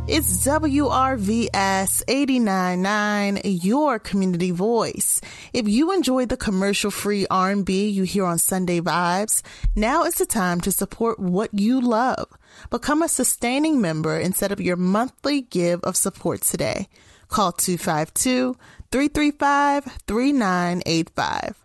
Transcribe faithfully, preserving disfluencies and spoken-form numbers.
It's W R V S eighty-nine point nine, your community voice. If you enjoy the commercial-free R and B you hear on Sunday Vibes, now is the time to support what you love. Become a sustaining member and set up your monthly give of support today. Call two five two, three three five, three nine eight five.